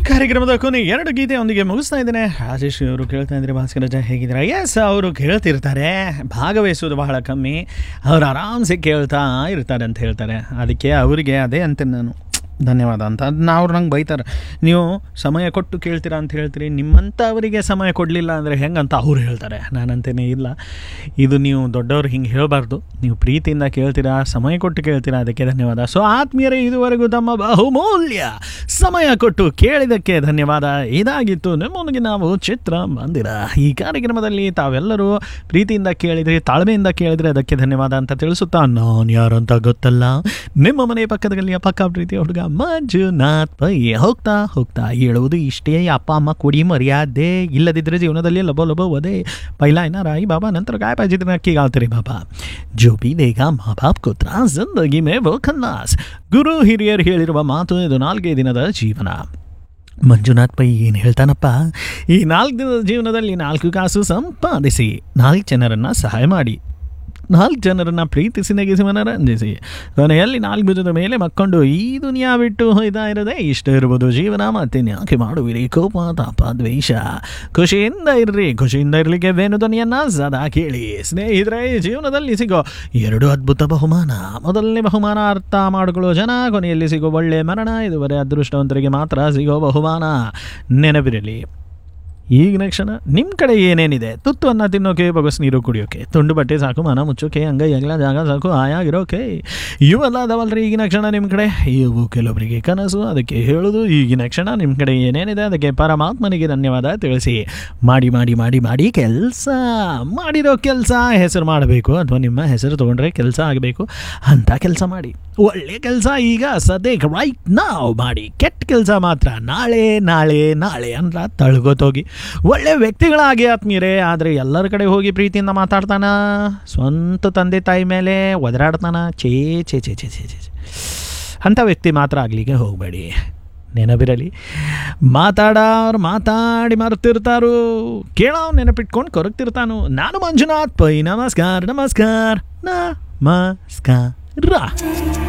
ಕಾರ್ಯಕ್ರಮದ ಕೊನೆ 2 ಗೀತೆಯೊಂದಿಗೆ ಮುಗಿಸ್ತಾ ಇದ್ದೇನೆ. ರಾಜೇಶ್ ಅವರು ಕೇಳ್ತಾ ಇದ್ದಾರೆ, ಭಾಸ್ಕರಜ ಹೇಗಿದ್ದಾರೆ? ಎಸ್, ಅವರು ಕೇಳ್ತಿರ್ತಾರೆ, ಭಾಗವಹಿಸೋದು ಬಹಳ ಕಮ್ಮಿ, ಅವ್ರು ಆರಾಮ್ಸೆ ಕೇಳ್ತಾ ಇರ್ತಾರೆ ಅಂತ ಹೇಳ್ತಾರೆ. ಅದಕ್ಕೆ ಅವರಿಗೆ ಅದೇ ಅಂತೀನಿ ನಾನು, ಧನ್ಯವಾದ ಅಂತ. ಅದನ್ನ ಅವ್ರು ನಂಗೆ ಬೈತಾರೆ, ನೀವು ಸಮಯ ಕೊಟ್ಟು ಕೇಳ್ತೀರಾ ಅಂತ ಹೇಳ್ತೀರಿ, ನಿಮ್ಮಂಥ ಅವರಿಗೆ ಸಮಯ ಕೊಡಲಿಲ್ಲ ಅಂದರೆ ಹೆಂಗಂತ ಅವ್ರು ಹೇಳ್ತಾರೆ. ನಾನಂತೇನೆ ಇಲ್ಲ, ಇದು ನೀವು ದೊಡ್ಡವ್ರು ಹಿಂಗೆ ಹೇಳಬಾರ್ದು, ನೀವು ಪ್ರೀತಿಯಿಂದ ಕೇಳ್ತೀರಾ, ಸಮಯ ಕೊಟ್ಟು ಕೇಳ್ತೀರಾ, ಅದಕ್ಕೆ ಧನ್ಯವಾದ. ಸೊ ಆತ್ಮೀಯರೇ, ಇದುವರೆಗೂ ತಮ್ಮ ಬಹುಮೂಲ್ಯ ಸಮಯ ಕೊಟ್ಟು ಕೇಳಿದ್ದಕ್ಕೆ ಧನ್ಯವಾದ. ಇದಾಗಿತ್ತು ನಿಮ್ಮೊಂದಿಗೆ ನಾವು ಚಿತ್ರ ಮಂದಿರ. ಈ ಕಾರ್ಯಕ್ರಮದಲ್ಲಿ ತಾವೆಲ್ಲರೂ ಪ್ರೀತಿಯಿಂದ ಕೇಳಿದರೆ, ತಾಳ್ಮೆಯಿಂದ ಕೇಳಿದರೆ ಅದಕ್ಕೆ ಧನ್ಯವಾದ ಅಂತ ತಿಳಿಸುತ್ತಾ, ನಾನು ಯಾರಂತ ಗೊತ್ತಲ್ಲ, ನಿಮ್ಮ ಮನೆ ಪಕ್ಕದಲ್ಲಿ ಪಕ್ಕ ಪ್ರೀತಿಯ ಹುಡುಗ ಮಂಜುನಾಥ್ ಪೈ. ಹೋಗ್ತಾ ಹೋಗ್ತಾ ಹೇಳುವುದು ಇಷ್ಟೇ, ಅಪ್ಪ ಅಮ್ಮ ಕೊಡಿ ಮರ್ಯಾದೆ, ಇಲ್ಲದಿದ್ದರೆ ಜೀವನದಲ್ಲಿ ಲಬೋ ಲಬೋ ಒದೆ. ಪೈಲಾ ಏನ ರಾಯಿ ಬಾಬಾ, ನಂತರ ಗಾಯ ಪಾಜಿದ್ರೆ ನಕ್ಕಿ ಗಾಳ್ತಾರೆ ಬಾಬಾ. ಜೋ ಬಿ ದೇಗ ಮಾ ಬಾಪ್ ಕೋತ್ರ ಜಿಂದಗಿ ಮೇ ವೋ ಖಲ್ಲಾಸ್. ಗುರು ಹಿರಿಯರು ಹೇಳಿರುವ ಮಾತು ಇದು, 4 ದಿನದ ಜೀವನ. ಮಂಜುನಾಥ್ ಪೈ ಏನು ಹೇಳ್ತಾನಪ್ಪ, ಈ 4 ದಿನದ ಜೀವನದಲ್ಲಿ 4 ಕಾಸು ಸಂಪಾದಿಸಿ, 4 ಜನರನ್ನು ಸಹಾಯ ಮಾಡಿ, 4 ಜನರನ್ನು ಪ್ರೀತಿಸಿ, ನಗಿಸಿ, ಮನರಂಜಿಸಿ, ಕೊನೆಯಲ್ಲಿ 4 ಭುಜದ ಮೇಲೆ ಮಕ್ಕೊಂಡು ಈ ದುನಿಯಾ ಬಿಟ್ಟು ಹೋಯ್ತಾ ಇರೋದೇ ಇಷ್ಟ ಇರ್ಬೋದು ಜೀವನ. ಮತ್ತೆ ಯಾಕೆ ಮಾಡುವಿರಿ ಕೋಪ ತಾಪ ದ್ವೇಷ? ಖುಷಿಯಿಂದ ಇರ್ರಿ, ಖುಷಿಯಿಂದ ಇರಲಿಕ್ಕೆ ವೇಣು ಧ್ವನಿಯನ್ನು ಸದಾ ಕೇಳಿ. ಸ್ನೇಹಿತರೆ, ಜೀವನದಲ್ಲಿ ಸಿಗೋ 2 ಅದ್ಭುತ ಬಹುಮಾನ. ಮೊದಲನೇ ಬಹುಮಾನ ಅರ್ಥ ಮಾಡಿಕೊಳ್ಳೋ ಜನ, ಕೊನೆಯಲ್ಲಿ ಸಿಗೋ ಒಳ್ಳೆ ಮರಣ. ಇದುವರೆ ಅದೃಷ್ಟವಂತರಿಗೆ ಮಾತ್ರ ಸಿಗೋ ಬಹುಮಾನ. ನೆನಪಿರಲಿ, ಈಗಿನ ಕ್ಷಣ ನಿಮ್ಮ ಕಡೆ ಏನೇನಿದೆ, ತುತ್ತು ಅನ್ನ ತಿನ್ನೋಕೆ, ಬೊಗಸ್ ನೀರು ಕುಡಿಯೋಕೆ, ತುಂಡು ಬಟ್ಟೆ ಸಾಕು, ಮನ ಮುಚ್ಚೋಕೆ, ಅಂಗೈ ಅಗಲ ಜಾಗ ಸಾಕು, ಆಯಾಗಿರೋಕೆ, ಇವೆಲ್ಲ ಅದಾವಲ್ರಿ ಈಗಿನ ಕ್ಷಣ ನಿಮ್ಮ ಕಡೆ. ಇವು ಕೆಲವರಿಗೆ ಕನಸು, ಅದಕ್ಕೆ ಹೇಳೋದು ಈಗಿನ ಕ್ಷಣ ನಿಮ್ಮ ಕಡೆ ಏನೇನಿದೆ ಅದಕ್ಕೆ ಪರಮಾತ್ಮನಿಗೆ ಧನ್ಯವಾದ ತಿಳಿಸಿ. ಮಾಡಿ ಮಾಡಿ ಮಾಡಿ ಮಾಡಿ ಕೆಲಸ, ಮಾಡಿರೋ ಕೆಲಸ ಹೆಸರು ಮಾಡಬೇಕು, ಅಥವಾ ನಿಮ್ಮ ಹೆಸರು ತೊಗೊಂಡ್ರೆ ಕೆಲಸ ಆಗಬೇಕು ಅಂಥ ಕೆಲಸ ಮಾಡಿ. ಒಳ್ಳೆ ಕೆಲಸ ಈಗ ಸದ್ಯಕ್ಕೆ ರೈಟ್ ನಾವು ಮಾಡಿ, ಕೆಟ್ಟ ಕೆಲಸ ಮಾತ್ರ ನಾಳೆ ನಾಳೆ ನಾಳೆ ಅಂತ ತಳ್ಗೋತೋಗಿ. ಒಳ್ಳೆ ವ್ಯಕ್ತಿಗಳಾಗಿ ಆತ್ಮೀಯರೇ, ಆದರೆ ಎಲ್ಲರ ಕಡೆ ಹೋಗಿ ಪ್ರೀತಿಯಿಂದ ಮಾತಾಡ್ತಾನ, ಸ್ವಂತ ತಂದೆ ತಾಯಿ ಮೇಲೆ ಒದರಾಡ್ತಾನ, ಛೇ ಛೇ ಛೇ ಛೇ ಛೇ ಛೇ ಅಂಥ ವ್ಯಕ್ತಿ ಮಾತ್ರ ಆಗಲಿಕ್ಕೆ ಹೋಗಬೇಡಿ. ನೆನಪಿರಲಿ, ಮಾತಾಡೋರು ಮಾತಾಡಿ ಮರ್ತಿರ್ತಾರು, ಕೇಳೋರು ನೆನಪಿಟ್ಕೊಂಡು ಕೊರಗ್ತಿರ್ತಾನು. ನಾನು ಮಂಜುನಾಥ್ ಪೈ. ನಮಸ್ಕಾರ ನಮಸ್ಕಾರ ನಮಸ್ಕಾರ.